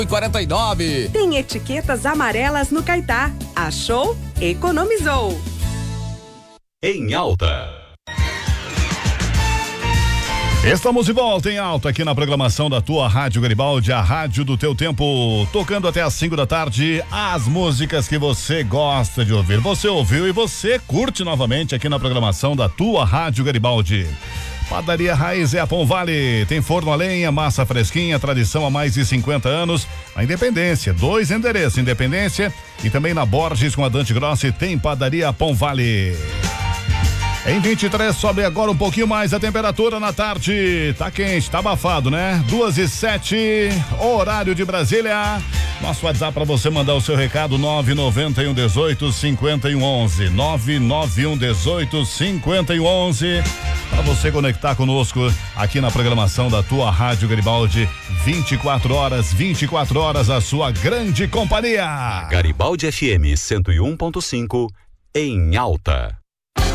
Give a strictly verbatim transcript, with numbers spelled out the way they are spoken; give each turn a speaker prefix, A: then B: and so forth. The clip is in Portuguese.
A: quarenta e nove.
B: Tem etiquetas amarelas no Caetá. Achou? Economizou.
C: Em Alta.
D: Estamos de volta em Alta aqui na programação da tua Rádio Garibaldi, a rádio do teu tempo, tocando até às cinco da tarde as músicas que você gosta de ouvir. Você ouviu e você curte novamente aqui na programação da tua Rádio Garibaldi. Padaria Raiz é a Pão Vale, tem forno a lenha, massa fresquinha, tradição há mais de cinquenta anos. Na Independência, dois endereços, Independência e também na Borges com a Dante Grossi tem Padaria Pão Vale. Em vinte e três sobe agora um pouquinho mais a temperatura na tarde. Tá quente, tá abafado, né? duas e sete, horário de Brasília. Nosso WhatsApp para você mandar o seu recado nove nove um dezoito cinquenta e um onze. nove nove um dezoito cinquenta e um onze. Para você conectar conosco aqui na programação da tua Rádio Garibaldi. vinte e quatro horas, vinte e quatro horas, a sua grande companhia.
C: Garibaldi F M cento e um ponto cinco em Alta.